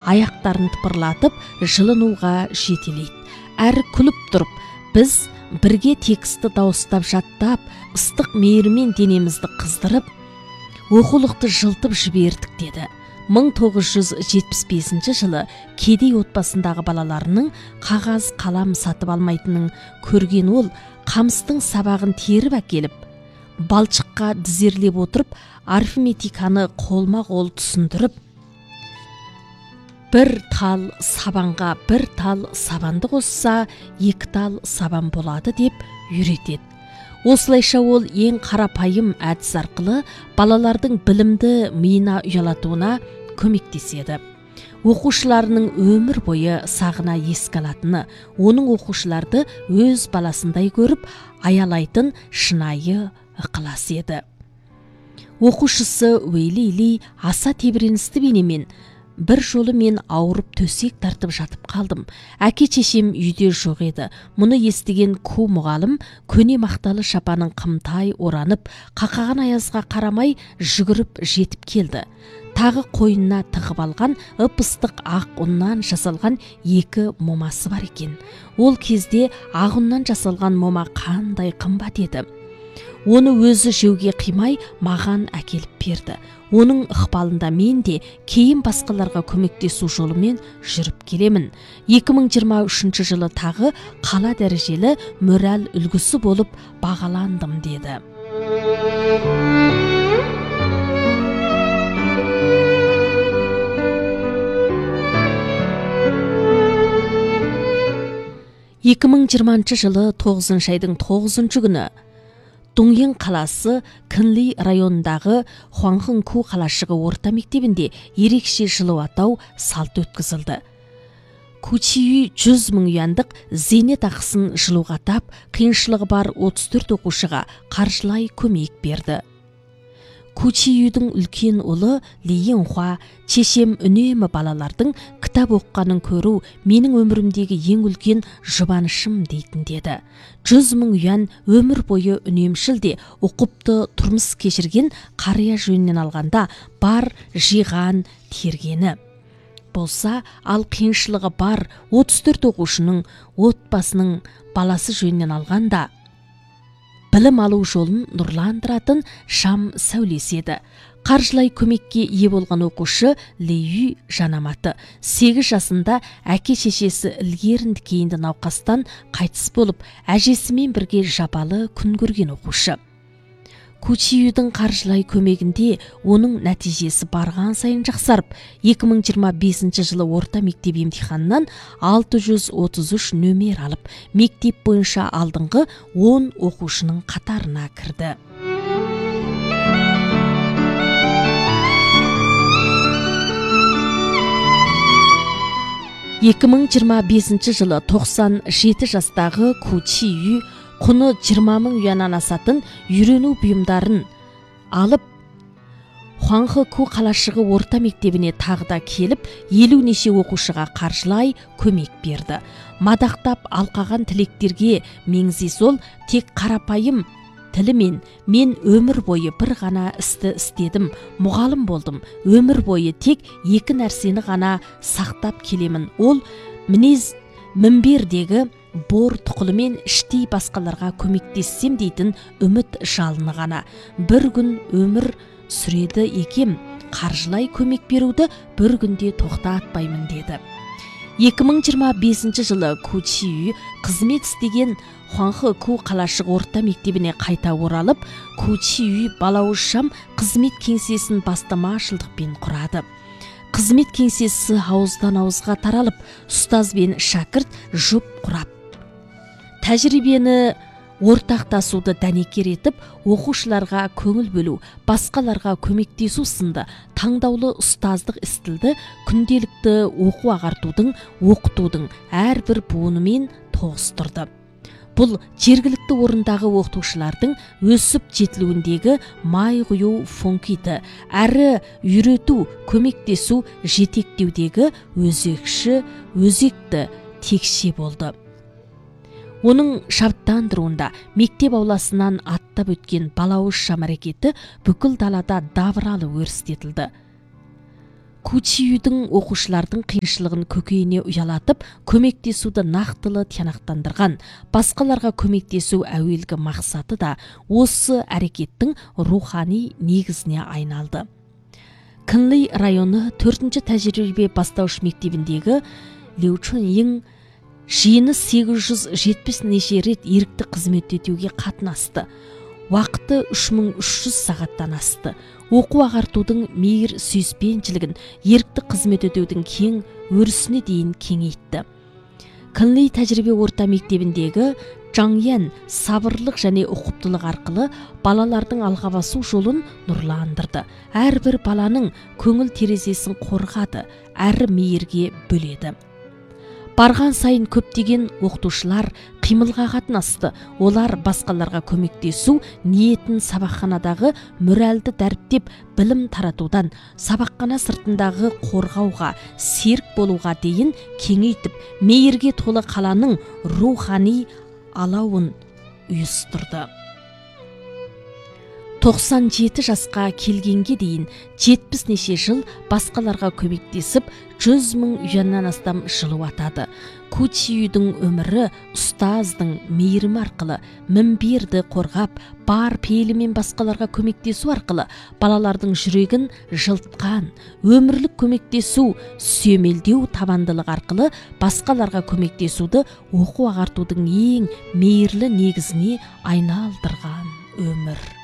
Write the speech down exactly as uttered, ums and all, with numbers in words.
аяқтарын тыпырлатып жылынуға жетелейді. Әрі күліп тұрып, біз бірге тексті дауыстап жаттап, ыстық мейірмен денемізді қыздырып, оқулықты жылтып жібердік деді. мың тоғыз жүз жетпіс бесінші жылы кедей отбасындағы балаларының қағаз қалам сатып алмайтынын көрген ол, қамыстың сабағын теріп әкеліп, балшыққа дізерлеп отырып, арифметиканы қолма-қол түсіндіріп, бір тал сабанға бір тал сабанды қосса, екі тал сабан болады деп үйретеді. Осылайша ол ең қарапайым әдіс арқылы балалардың білімді миына ұялатуына көмектеседі. Оқушыларының өмір бойы сағына еске алатыны, оның оқушыларды өз баласындай көріп, аялайтын шынайы ықылас еді. Оқушысы Уэйли аса тебіреністі бейнемен, бір жолы мен ауырып төсек тартып жатып қалдым. Әке-шешем үйде жоқ еді. Мұны естіген Ку мұғалім көне мақталы шапанын қымтай оранып, қақаған аязға қарамай жүгіріп жетіп келді. Тағы қойнына тығып алған ып-ыстық ақ ұннан жасалған екі момасы бар екен. Ол кезде ақ ұннан жасалған мома қандай қымбат еді. Оны өзі жеуге қимай маған әкеліп берді. Оның ықпалында мен де кейін басқаларға көмектесу жолымен жүріп келемін. екі мың жиырма үшінші жылы тағы қала дәрежелі мораль үлгісі болып бағаландым деді. екі мың жиырмасыншы жылы тоғызыншы айдың тоғызыншы күні Доңен қаласы Кынли районындағы Хуанхын-Ку қалашығы орта мектебінде ерекше жылу атау салты өткізілді. Кучиүй жүз мың юандық зейнет ақысын жылуға тап, қиыншылығы бар отыз төрт оқушыға қаржылай көмек берді. Кучиүйдің үлкен ұлы Ли Йенхуа, чешем үнемі балалардың кітап оққанын көру менің өмірімдегі ең үлкен жұбанышым дейтін деді. Жүз мың юан өмір бойы үнемшіл де оқыпты тұрмыс кешірген қария жөнінен алғанда бар жиған тергені. Болса, ал қиыншылығы бар отыз төрт оқушының отбасының баласы жөнінен алғанда білім алу жолын нұрландыратын шам сәулеседі. Қаржылай көмекке ие болған оқушы Лейүй Жанаматы сегіз жасында әке-шешесі ілгерінді кейінді науқастан қайтыс болып, әжесімен бірге жапалы күн көрген оқушы. Кучиүйдің қаржылай көмегінде оның нәтижесі барған сайын жақсарып, екі мың жиырма бесінші жылы орта мектеп емтиханынан алты жүз отыз үш нөмер алып, мектеп бойынша алдыңғы он оқушының қатарына кірді. екі мың жиырма бесінші жылы тоқсан жеті жастағы Кучиүй құны жиырма мың юаннан асатын үйрену бұйымдарын алып, Хуанхы-Ку қалашығы орта мектебіне тағда келіп, елу неше оқушыға қаржылай көмек берді. Мадақтап алқаған тілектерге меңзес ол тек қарапайым тілімен мен өмір бойы бір ғана істі істедім, мұғалім болдым, өмір бойы тек екі нәрсені ғана сақтап келемін. Ол мінез мінбердегі бор тұқылымен іштей басқаларға көмектессем дейтін үміт жалыны ғана. Бір күн өмір сүреді екем, қаржылай көмек беруді бір күнде тоқтатпаймын деді. екі мың жиырма бесінші жылы Кучиүй қызмет істеген Хуанхы-Ку қалашығы орта мектебіне қайта оралып, Кучиүй балауыз шам қызмет кеңсесін бастамашылдықпен құрады. Қызмет кеңсесі ауыздан ауызға таралып, ұстаз бен шәкірт жұп құрап. Тәжірибені ортақтасуды дәнекер етіп, оқушыларға көңіл бөлу, басқаларға көмектесу сынды таңдаулы ұстаздық істілді күнделікті оқу ағартудың, оқытудың әрбір буынымен тоғыстырды. Бұл жергілікті орындағы оқытушылардың өсіп жетілуіндегі май құю функиті, әрі үйрету, көмектесу, жетектеудегі өзекші, өзекті текше болды. Оның шабыттандыруында мектеп ауласынан аттап өткен балауыз шам әрекеті бүкіл далада давыралы өрістетілді. Кучиюдың оқушылардың қиыншылығын көкейіне ұялатып, көмектесуді нақтылы тиянақтандырған. Басқаларға көмектесу әуелгі мақсаты да осы әрекеттің рухани негізіне айналды. Кынли районы төртінші тәжірибе бастауыш мектебіндегі Лю Чунйин жиыны сегіз жүз жетпіс неше рет ерікті қызмет етуге қатынасты. Уақыты үш мың үш жүз сағаттан асты. Оқу ағартудың мейір сүйіспеншілігін, ерікті қызмет етудің кең өрісіне дейін кеңейтті. Кынли тәжірибе орта мектебіндегі Жаңян сабырлық және ұқыптылық арқылы балалардың алға басу жолын нұрландырды. Әрбір баланың көңіл терезесін қорғады, әрі мейірге бөледі. Барған сайын көптеген оқытушылар қимылға қатынасты. Олар басқаларға көмектесу ниетін сабақханадағы моральді дәріптеп білім таратудан сабақхана сыртындағы қорғауға, серік болуға дейін кеңейтіп, мейірге толы қаланың рухани алауын ұйыстырды. тоқсан жеті жасқа келгенге дейін жетпіс неше жыл басқаларға көмектесіп, жүз мың үйяннан астам жыл атады. Кучиюдің өмірі ұстаздың мейірімі арқылы, мінберді қорғап, бар пейілімен басқаларға көмектесу арқылы балалардың жүрегін жылтқан. Өмірлік көмектесу, сүйемелдеу табандылық арқылы басқаларға көмектесуді оқу ағартудың ең мейірлі негізіне айналдырған өмір.